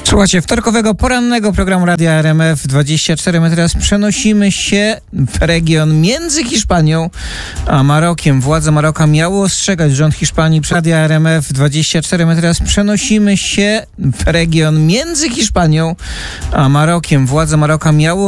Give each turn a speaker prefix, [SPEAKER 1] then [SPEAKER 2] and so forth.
[SPEAKER 1] Słuchajcie, wtorkowego porannego programu Radia RMF24. My teraz przenosimy się w region między Hiszpanią a Marokiem. Władze Maroka miały ostrzegać rząd Hiszpanii przed Radia RMF24. My teraz przenosimy się w region między Hiszpanią a Marokiem. Władze Maroka miały